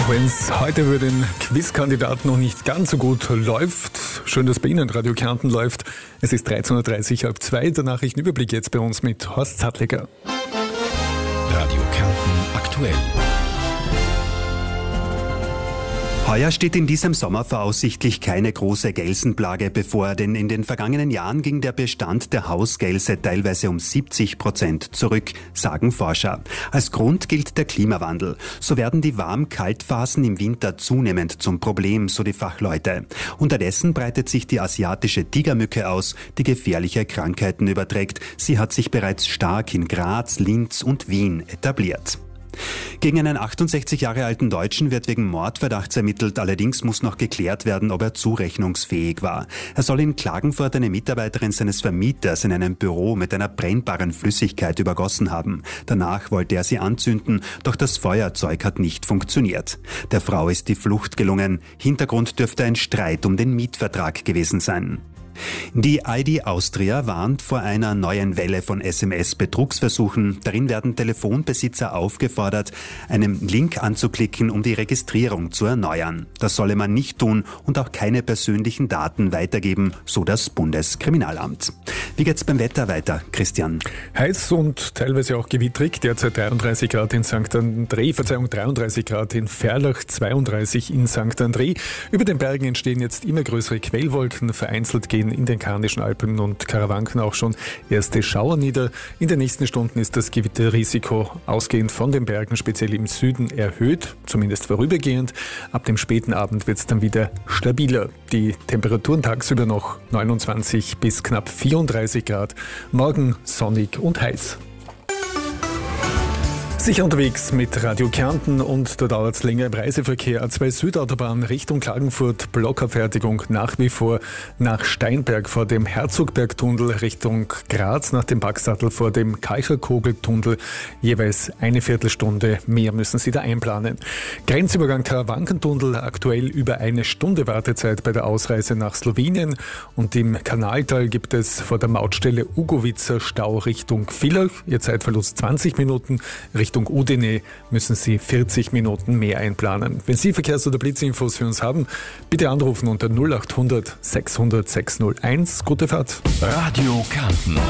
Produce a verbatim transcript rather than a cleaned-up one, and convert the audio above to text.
Auch wenn es heute für den Quizkandidaten noch nicht ganz so gut läuft, schön, dass bei Ihnen Radio Kärnten läuft. Es ist dreizehn Uhr dreißig, halb zwei, der Nachrichtenüberblick jetzt bei uns mit Horst Zattliger. Radio Kärnten aktuell. Heuer steht in diesem Sommer voraussichtlich keine große Gelsenplage bevor, denn in den vergangenen Jahren ging der Bestand der Hausgelse teilweise um siebzig Prozent zurück, sagen Forscher. Als Grund gilt der Klimawandel. So werden die Warm-Kalt-Phasen im Winter zunehmend zum Problem, so die Fachleute. Unterdessen breitet sich die asiatische Tigermücke aus, die gefährliche Krankheiten überträgt. Sie hat sich bereits stark in Graz, Linz und Wien etabliert. Gegen einen achtundsechzig Jahre alten Deutschen wird wegen Mordverdachts ermittelt. Allerdings muss noch geklärt werden, ob er zurechnungsfähig war. Er soll in Klagenfurt eine Mitarbeiterin seines Vermieters in einem Büro mit einer brennbaren Flüssigkeit übergossen haben. Danach wollte er sie anzünden, doch das Feuerzeug hat nicht funktioniert. Der Frau ist die Flucht gelungen. Hintergrund dürfte ein Streit um den Mietvertrag gewesen sein. Die I D Austria warnt vor einer neuen Welle von S M S-Betrugsversuchen. Darin werden Telefonbesitzer aufgefordert, einen Link anzuklicken, um die Registrierung zu erneuern. Das solle man nicht tun und auch keine persönlichen Daten weitergeben, so das Bundeskriminalamt. Wie geht's beim Wetter weiter, Christian? Heiß und teilweise auch gewittrig, derzeit dreiunddreißig Grad in Sankt André, Verzeihung dreiunddreißig Grad in Ferlach, zweiunddreißig in Sankt André. Über den Bergen entstehen jetzt immer größere Quellwolken, vereinzelt gehen in den Karnischen Alpen und Karawanken auch schon erste Schauer nieder. In den nächsten Stunden ist das Gewitterrisiko ausgehend von den Bergen, speziell im Süden, erhöht, zumindest vorübergehend. Ab dem späten Abend wird es dann wieder stabiler. Die Temperaturen tagsüber noch neunundzwanzig bis knapp vierunddreißig Grad, morgen sonnig und heiß. Sicher unterwegs mit Radio Kärnten und da dauert es länger im Reiseverkehr. A zwei Südautobahn Richtung Klagenfurt, Blockabfertigung nach wie vor nach Steinberg vor dem Herzogbergtunnel, Richtung Graz nach dem Backsattel vor dem Kalcherkogeltunnel. Jeweils eine Viertelstunde mehr müssen Sie da einplanen. Grenzübergang Karawankentunnel, aktuell über eine Stunde Wartezeit bei der Ausreise nach Slowenien. Und im Kanaltal gibt es vor der Mautstelle Ugowitzer Stau Richtung Villach. Ihr Zeitverlust zwanzig Minuten. Richtung Udine müssen Sie vierzig Minuten mehr einplanen. Wenn Sie Verkehrs- oder Blitzinfos für uns haben, bitte anrufen unter null acht hundert sechshundert sechshunderteins. Gute Fahrt. Radio Kärnten.